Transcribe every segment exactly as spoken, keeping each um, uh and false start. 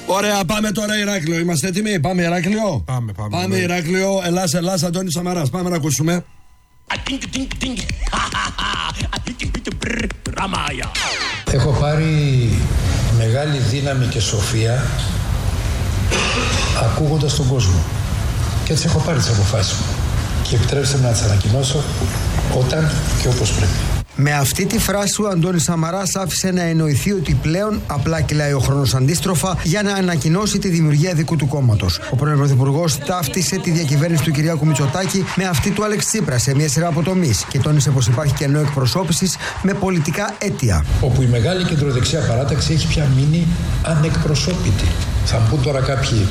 Ωραία, πάμε τώρα Ηράκλειο. Είμαστε έτοιμοι, πάμε Ηράκλειο. Πάμε, πάμε. Πάμε Ηράκλειο, Ελλάς, Ελλάς, Αντώνης Σαμαράς. Πάμε να ακούσουμε. Έχω πάρει μεγάλη δύναμη και σοφία ακούγοντας τον κόσμο. Και έτσι έχω πάρει τις αποφάσεις μου. Και επιτρέψτε μου να τις ανακοινώσω όταν και όπως πρέπει. Με αυτή τη φράση ο Αντώνης Σαμαράς άφησε να εννοηθεί ότι πλέον απλά κυλάει ο χρόνος αντίστροφα για να ανακοινώσει τη δημιουργία δικού του κόμματος. Ο πρώην Πρωθυπουργός ταύτισε τη διακυβέρνηση του Κυριάκου Μητσοτάκη με αυτή του Άλεξ Τσίπρα σε μια σειρά από τομείς και τόνισε πως υπάρχει κενό εκπροσώπησης με πολιτικά αίτια. Όπου η μεγάλη κεντροδεξιά παράταξη έχει πια μείνει ανεκπροσώπητη. Θα μου πούν τώρα κάποιοι,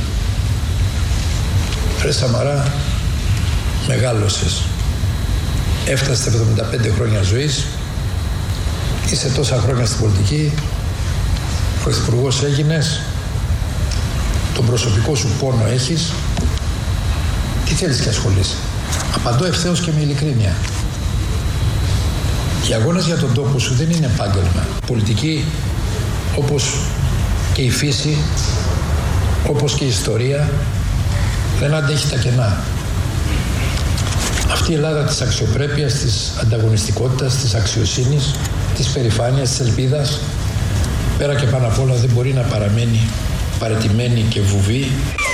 ρε Σαμαρά, μεγάλωσες. Έφτασε στα εβδομήντα πέντε χρόνια ζωής, είσαι τόσα χρόνια στην πολιτική, πρωθυπουργός έγινες, τον προσωπικό σου πόνο έχεις, τι θέλεις και ασχολείσαι. Απαντώ ευθέως και με ειλικρίνεια. Οι αγώνες για τον τόπο σου δεν είναι επάγγελμα. Πολιτική, όπως και η φύση, όπως και η ιστορία, δεν αντέχει τα κενά. Αυτή η Ελλάδα της αξιοπρέπειας, της ανταγωνιστικότητας, της αξιοσύνης, της περηφάνειας, της ελπίδας, πέρα και πάνω απ' όλα δεν μπορεί να παραμένει παραιτημένη και βουβή.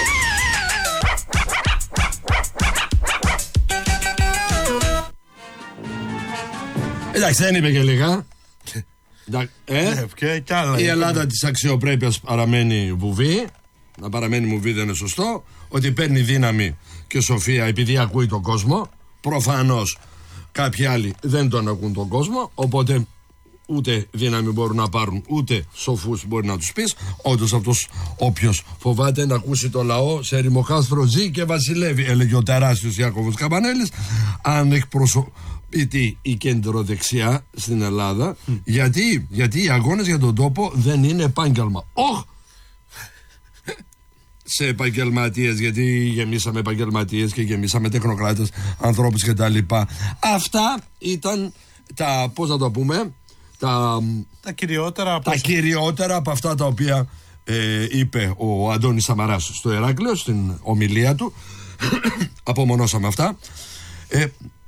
Εντάξει, δεν είπε και λίγα. Ε? Και κι άλλα. Η Ελλάδα της αξιοπρέπειας παραμένει βουβή. Να παραμένει βουβή δεν είναι σωστό. Ότι παίρνει δύναμη και σοφία επειδή ακούει τον κόσμο. Προφανώς κάποιοι άλλοι δεν τον ακούν τον κόσμο, οπότε ούτε δύναμη μπορούν να πάρουν, ούτε σοφούς μπορεί να τους πεις. Όντως αυτός όποιος φοβάται να ακούσει το λαό σε ρημοκάστρο ζει και βασιλεύει, έλεγε ο τεράστιος Ιάκωβος Καμπανέλης. Αν εκπροσωπείται η κεντροδεξιά στην Ελλάδα, mm. γιατί, γιατί οι αγώνες για τον τόπο δεν είναι επάγγελμα. Όχ! Σε επαγγελματίες, γιατί γεμίσαμε επαγγελματίες και γεμίσαμε τεχνοκράτες, ανθρώπους κτλ. Αυτά ήταν τα, πώς να το πούμε, τα, τα, κυριότερα, τα κυριότερα από αυτά τα οποία ε, είπε ο Αντώνης Σαμαράς στο Ηράκλειο, στην ομιλία του. Απομονώσαμε αυτά. Ε,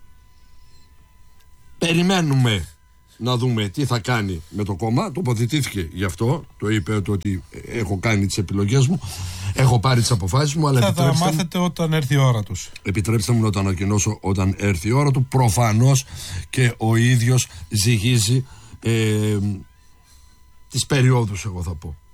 περιμένουμε να δούμε τι θα κάνει με το κόμμα. Τοποθετήθηκε γι' αυτό. Το είπε ότι έχω κάνει τις επιλογές μου, έχω πάρει τις αποφάσεις μου. Αλλά θα τα μάθετε όταν έρθει η ώρα τους. Επιτρέψτε μου να το ανακοινώσω όταν έρθει η ώρα του. Προφανώς και ο ίδιος ζυγίζει ε, τις περιόδους, εγώ θα πω.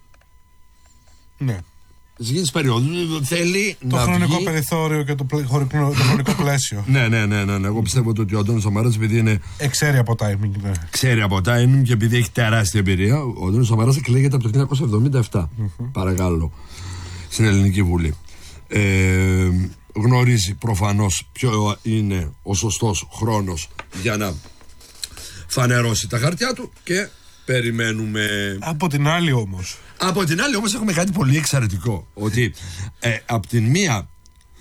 Ναι. Ζυγίζει τις περιόδους. Θέλει το να χρονικό βγει... περιθώριο και το, πλε... το χρονικό πλαίσιο. ναι, ναι, ναι, ναι, ναι. Εγώ πιστεύω ότι ο Αντώνης Σαμαράς, επειδή είναι. Εξέρει από timing. Ναι. Ξέρει από timing και επειδή έχει τεράστια εμπειρία. Ο Αντώνης Σαμαράς εκλέγεται από το χίλια εννιακόσια εβδομήντα επτά. Mm-hmm. Παρακαλώ. Στην Ελληνική Βουλή. Ε, γνωρίζει προφανώς ποιο είναι ο σωστός χρόνος για να φανερώσει τα χαρτιά του και περιμένουμε. Από την άλλη όμως. Από την άλλη όμως έχουμε κάτι πολύ εξαιρετικό. Ότι ε, από την μία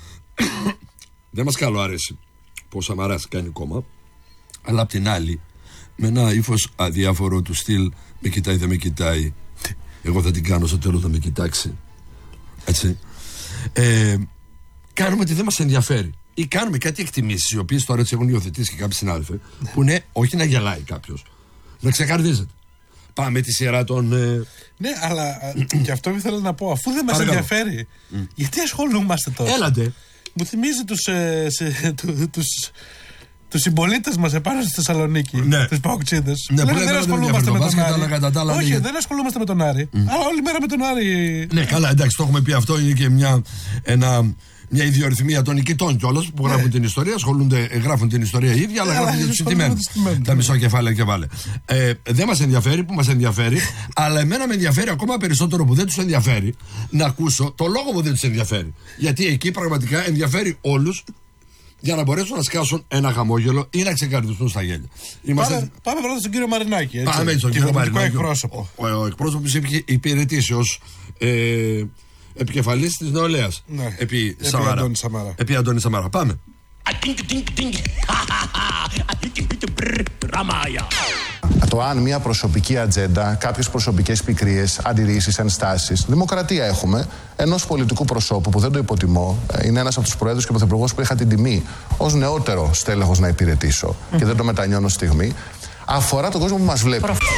δεν μας καλό αρέσει που ο Σαμαράς κάνει κόμμα, αλλά από την άλλη με ένα ύφος αδιάφορο του στυλ με κοιτάει δεν με κοιτάει, εγώ θα την κάνω στο τέλος θα με κοιτάξει. Έτσι. Ε, κάνουμε ότι δεν μας ενδιαφέρει. Ή κάνουμε κάτι εκτιμήσεις, οι οποίες τώρα έτσι έχουν υιοθετήσει και κάποιοι συνάδελφοι, ναι. Που είναι όχι να γελάει κάποιος, να ξεκαρδίζεται. Πάμε τη σειρά των. Ε... Ναι, αλλά και αυτό ήθελα να πω, αφού δεν μας ενδιαφέρει, mm. γιατί ασχολούμαστε τώρα. Έλατε. Μου θυμίζει τους, ε, σε, του, τους, τους συμπολίτες μας επάνω στη Θεσσαλονίκη, ναι. Τους παοξίδες. Ναι, δεν, δεν ασχολούμαστε με τον Άρη. Κατά Όχι, δεν ασχολούμαστε με τον Άρη. Mm. Αλλά όλη μέρα με τον Άρη. Ναι, καλά, εντάξει, το έχουμε πει αυτό. Είναι και μια, ένα, μια ιδιορυθμία των νικητών κιόλας που γράφουν ναι. την ιστορία. Ασχολούνται, γράφουν την ιστορία οι ίδιοι, αλλά yeah, γράφουν και τους ηττημένους. Τα μισό κεφάλαια και βάλε. Ε, δεν μας ενδιαφέρει που μας ενδιαφέρει, αλλά εμένα με ενδιαφέρει ακόμα περισσότερο που δεν τους ενδιαφέρει να ακούσω το λόγο που δεν τους ενδιαφέρει. Γιατί εκεί πραγματικά ενδιαφέρει όλους για να μπορέσουν να σκάσουν ένα χαμόγελο ή να ξεκαρδιστούν στα γέλια. Είμαστε... Πάμε, πάμε πρώτα στον κύριο Μαρινάκη. Έτσι. Πάμε στον κύριο Μαρινάκη. Εκπρόσωπο. Ο, ο, ο εκπρόσωπος είχε υπηρετήσει ως ε, επικεφαλής της νεολαίας. Ναι. Επί, επί Σαμαρά. Αντώνη Σαμαρά. Επί Αντώνη Σαμαρά. Πάμε. Το αν μια προσωπική ατζέντα, κάποιες προσωπικές πικρίες, αντιρρήσεις, ενστάσεις. Δημοκρατία έχουμε ενός πολιτικού προσώπου που δεν το υποτιμώ. Είναι ένας από τους προέδρους και πρωθυπουργός που είχα την τιμή ως νεότερο στέλεχος να υπηρετήσω mm. και δεν το μετανιώνω στιγμή. Αφορά τον κόσμο που μας βλέπει. Προ...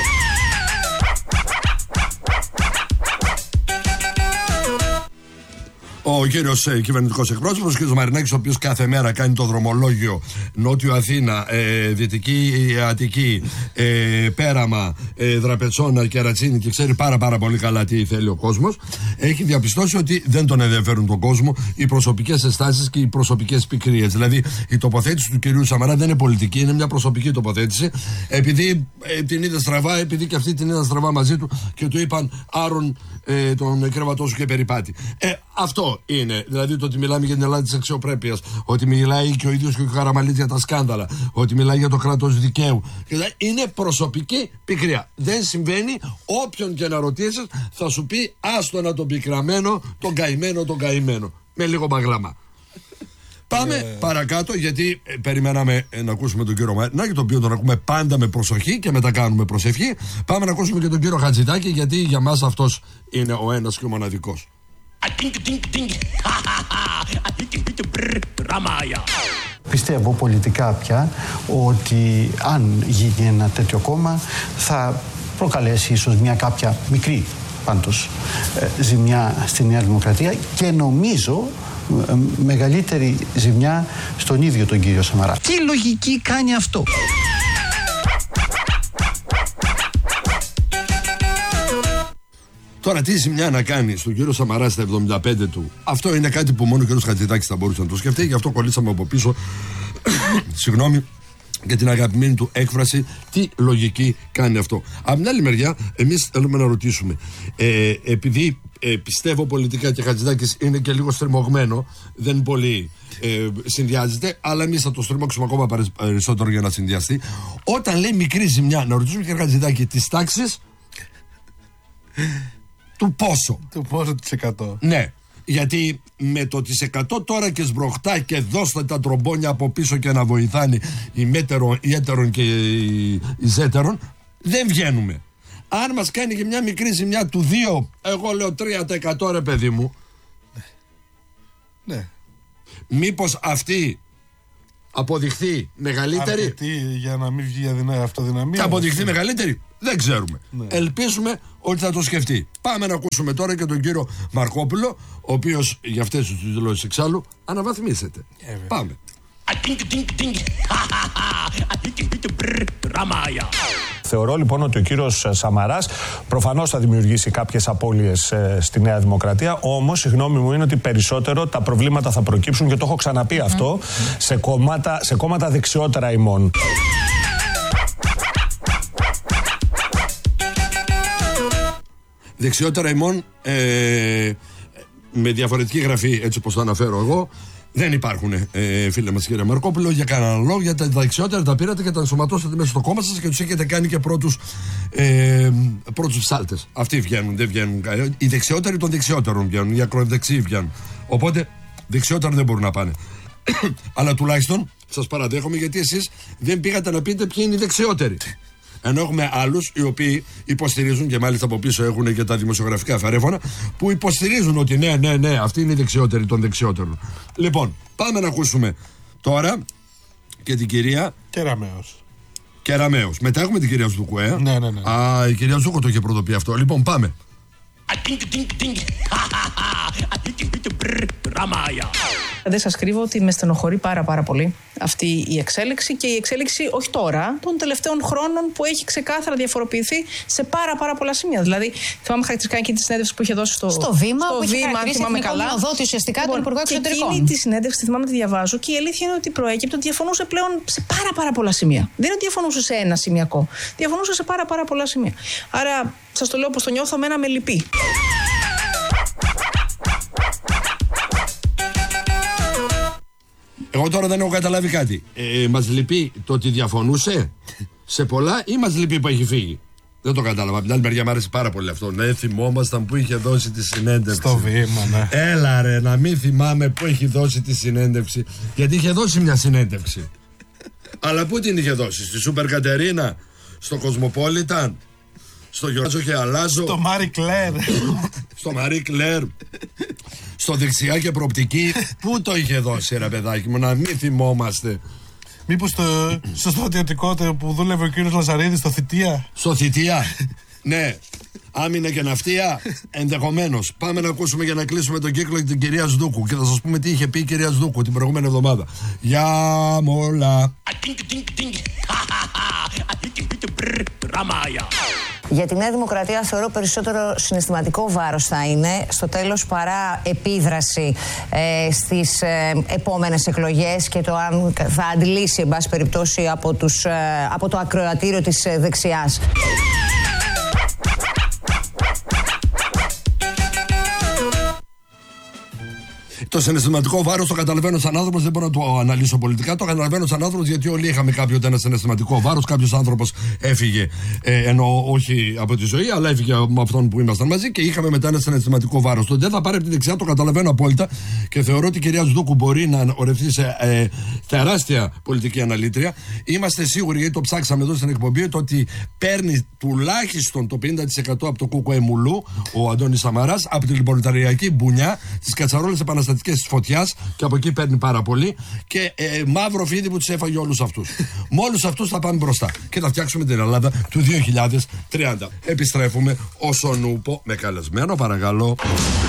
Ο κύριος ε, κυβερνητικός εκπρόσωπος, ο κύριος Μαρινάκης, ο οποίος κάθε μέρα κάνει το δρομολόγιο Νότιο Αθήνα, ε, Δυτική Αττική, ε, Πέραμα, ε, Δραπετσόνα, Κερατσίνη και ξέρει πάρα πάρα πολύ καλά τι θέλει ο κόσμος, έχει διαπιστώσει ότι δεν τον ενδιαφέρουν τον κόσμο οι προσωπικές αισθάσεις και οι προσωπικές πικρίες. Δηλαδή η τοποθέτηση του κυρίου Σαμαρά δεν είναι πολιτική, είναι μια προσωπική τοποθέτηση, επειδή ε, την είδε στραβά, επειδή και αυτή την είδε στραβά μαζί του και του είπαν άρον ε, τον κρεβατό σου και περιπάτη. Ε, αυτό είναι. Δηλαδή το ότι μιλάμε για την Ελλάδα της αξιοπρέπειας, ότι μιλάει και ο ίδιος και ο Καραμανλής για τα σκάνδαλα, ότι μιλάει για το κράτος δικαίου. Είναι προσωπική πικρία. Δεν συμβαίνει, όποιον και να ρωτήσεις θα σου πει άστο να τον πικραμένο, τον καημένο, τον καημένο. Με λίγο μπαγλάμα. Πάμε yeah. παρακάτω, γιατί ε, περιμέναμε ε, να ακούσουμε τον κύριο Μαρινάκη, τον οποίο τον ακούμε πάντα με προσοχή και μετά κάνουμε προσευχή. Πάμε να ακούσουμε και τον κύριο Χατζηδάκη, γιατί για μας αυτός είναι ο ένας και ο μοναδικός. Πιστεύω πολιτικά πια ότι αν γίνει ένα τέτοιο κόμμα θα προκαλέσει ίσως μια κάποια μικρή πάντως ζημιά στη Νέα Δημοκρατία και νομίζω μεγαλύτερη ζημιά στον ίδιο τον κύριο Σαμαρά. Τι λογική κάνει αυτό? Τώρα, τι ζημιά να κάνει στον κύριο Σαμαρά στα εβδομήντα πέντε του, αυτό είναι κάτι που μόνο ο κύριος Χατζηδάκης θα μπορούσε να το σκεφτεί, γι' αυτό κολλήσαμε από πίσω. Συγγνώμη για την αγαπημένη του έκφραση, τι λογική κάνει αυτό. Από την άλλη μεριά, εμείς θέλουμε να ρωτήσουμε, ε, επειδή ε, πιστεύω πολιτικά και ο Χατζηδάκης είναι και λίγο στριμωγμένο, δεν πολύ ε, συνδυάζεται, αλλά εμείς θα το στριμώξουμε ακόμα περισσότερο για να συνδυαστεί. Όταν λέει μικρή ζημιά, να ρωτήσουμε και ο Χατζηδάκη τις τάξεις του πόσο. Του πόσο της εκατό. Ναι. Γιατί με το τις εκατό τώρα και σμπροχτά και δώστε τα τρομπόνια από πίσω και να βοηθάνε οι μέτερων, οι έτερων και οι, οι ζέτερων, δεν βγαίνουμε. Αν μας κάνει και μια μικρή ζημιά του δύο, εγώ λέω τρία τοις εκατό ρε παιδί μου. Ναι. ναι. Μήπως αυτή αποδειχθεί μεγαλύτερη. Αρκετή για να μην βγει αδυνά, αυτοδυναμία. Θα αποδειχθεί μεγαλύτερη. Δεν ξέρουμε. Ναι. Ελπίζουμε ότι θα το σκεφτεί. Πάμε να ακούσουμε τώρα και τον κύριο Μαρκόπουλο, ο οποίος για αυτές τις δηλώσεις εξάλλου αναβαθμίσεται. Ε, Πάμε. Θεωρώ λοιπόν ότι ο κύριος Σαμαράς προφανώς θα δημιουργήσει κάποιες απώλειες ε, στη Νέα Δημοκρατία, όμως η γνώμη μου είναι ότι περισσότερο τα προβλήματα θα προκύψουν, και το έχω ξαναπεί αυτό, mm. σε, κόμματα, σε κόμματα δεξιότερα ημών. Δεξιότερα ημών, ε, με διαφορετική γραφή, έτσι όπως το αναφέρω εγώ, δεν υπάρχουν, ε, φίλε μας κύριε Μαρκόπουλο, για κανέναν λόγο. Για τα δεξιότερα τα πήρατε και τα ενσωματώσατε μέσα στο κόμμα σας και τους έχετε κάνει και πρώτους, ε, πρώτους ψάλτες. Αυτοί βγαίνουν, δεν βγαίνουν. Οι δεξιότεροι των δεξιότερων βγαίνουν, οι ακροδεξιοί βγαίνουν. Οπότε δεξιότερα δεν μπορούν να πάνε. Αλλά τουλάχιστον σας παραδέχομαι, γιατί εσείς δεν πήγατε να πείτε ποιοι είναι οι δεξιότεροι. Ενώ έχουμε άλλους οι οποίοι υποστηρίζουν, και μάλιστα από πίσω έχουν και τα δημοσιογραφικά φαρέφωνα, που υποστηρίζουν ότι ναι, ναι, ναι, αυτοί είναι οι δεξιότεροι των δεξιότερων. Λοιπόν, πάμε να ακούσουμε τώρα και την κυρία Κεραμέως. Κεραμέως. Μετά έχουμε την κυρία Ζούκου, ε. Ναι, ναι, ναι. Α, η κυρία Ζούκου το είχε πρωτοποιεί αυτό. Λοιπόν, πάμε. Δεν σας κρύβω ότι με στενοχωρεί πάρα πάρα πολύ αυτή η εξέλιξη, και η εξέλιξη όχι τώρα, των τελευταίων χρόνων, που έχει ξεκάθαρα διαφοροποιηθεί σε πάρα πάρα πολλά σημεία. Δηλαδή, θυμάμαι χαρακτηριστικά και τη συνέντευξη που είχε δώσει στο, στο Βήμα, στο που Βήμα, είχε θυμάμαι καλά. Οδότη ουσιαστικά λοιπόν, τον Υπουργό Εξωτερικών. Και εκείνη τη συνέντευξη, θυμάμαι, τη διαβάζω, και η αλήθεια είναι ότι προέκυπτε ότι διαφωνούσε πλέον σε πάρα πάρα πολλά σημεία. Δεν είναι ότι διαφωνούσε σε ένα σημειακό. Διαφωνούσε σε πάρα πάρα πολλά σημεία. Άρα, σας το λέω όπως το νιώθω, μένα με λυπεί. Εγώ τώρα δεν έχω καταλάβει κάτι. Ε, μας λυπεί το ότι διαφωνούσε σε πολλά, ή μας λυπεί που έχει φύγει? Δεν το κατάλαβα. Από την άλλη μεριά μου άρεσε πάρα πολύ αυτό. Ναι, θυμόμασταν που είχε δώσει τη συνέντευξη. Στο Βήμα, ναι. Έλα ρε, να μην θυμάμαι που έχει δώσει τη συνέντευξη. Γιατί είχε δώσει μια συνέντευξη. Αλλά πού την είχε δώσει? Στη Σούπερ Κατερίνα, Στο Κοσμοπόλιταν. Στο Γιώργο και Αλλάζω. Στο Μάρι Κλέρ. Στο Μαρί Κλέρ. Στο Δεξιά και Προοπτική. Πού το είχε δώσει, ρε παιδάκι μου, να μην θυμόμαστε. Μήπως στο, στο στρατιωτικό που δούλευε ο κύριος Λαζαρίδης, στο Θητεία. Στο Θητεία. Ναι. Άμυνα και ναυτία. Ενδεχομένως. Πάμε να ακούσουμε για να κλείσουμε τον κύκλο την κυρία Σδούκου. Και θα σας πούμε τι είχε πει η κυρία Σδούκου την προηγούμενη εβδομάδα. Γεια μόλα. Για τη Νέα Δημοκρατία θεωρώ περισσότερο συναισθηματικό βάρος θα είναι στο τέλος παρά επίδραση ε, στις ε, επόμενες εκλογές και το αν θα αντιλήσει εν πάση περιπτώσει από, τους, ε, από το ακροατήριο της ε, δεξιάς. Το συναισθηματικό βάρος το καταλαβαίνω σαν άνθρωπος, δεν μπορώ να το αναλύσω πολιτικά. Το καταλαβαίνω σαν άνθρωπος γιατί όλοι είχαμε κάποιο ένα συναισθηματικό βάρος. Κάποιος άνθρωπος έφυγε, ε, ενώ όχι από τη ζωή, αλλά έφυγε με αυτόν που ήμασταν μαζί και είχαμε μετά ένα συναισθηματικό βάρος. Το δεν θα πάρει από τη δεξιά, το καταλαβαίνω απόλυτα και θεωρώ ότι η κυρία Σδούκου μπορεί να ορευτεί σε ε, τεράστια πολιτική αναλύτρια. Είμαστε σίγουροι, γιατί το ψάξαμε εδώ στην εκπομπή, το ότι παίρνει τουλάχιστον το πενήντα τοις εκατό από το Κουκουέ Μουλού ο Αντώνης Σαμαράς, από την πολιταριακή μπουνιά, τις κατσαρόλες επαναστατικές της φωτιάς και από εκεί παίρνει πάρα πολύ και ε, μαύρο φίδι που τους έφαγε όλους αυτούς. Με όλους αυτούς θα πάμε μπροστά και θα φτιάξουμε την Ελλάδα του δύο χιλιάδες τριάντα. Επιστρέφουμε όσον ούπο με καλεσμένο, παρακαλώ.